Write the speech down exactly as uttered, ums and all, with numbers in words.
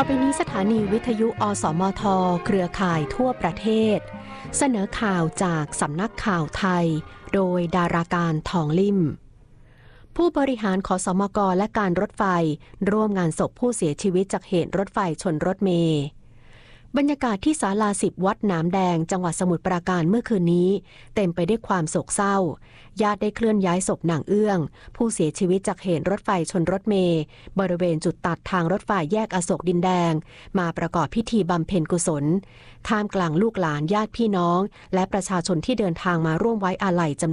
อไปนี้สถานีวิทยุอสมทเครือข่ายทั่วประเทศเสนอข่าวจากสำนักข่าวไทยโดยดาราการทองลิ่มผู้บริหารขสมกและการรถไฟร่วมงานศพผู้เสียชีวิตจากเหตุรถไฟชนรถเมล์บรรยากาศที่ศาลาสิบวัดหนามแดงจังหวัดสมุทรปราการเมื่อคืนนี้เต็มไปด้วยความโศกเศร้าญาติได้เคลื่อนย้ายศพนางเอื้องผู้เสียชีวิตจากเหตุรถไฟชนรถเมล์บริเวณจุดตัดทางรถไฟแยกอโศกดินแดงมาประกอบพิธีบำเพ็ญกุศลท่ามกลางลูกหลานญาติพี่น้องและประชาชนที่เดินทางมาร่วมไว้อาลัยจำ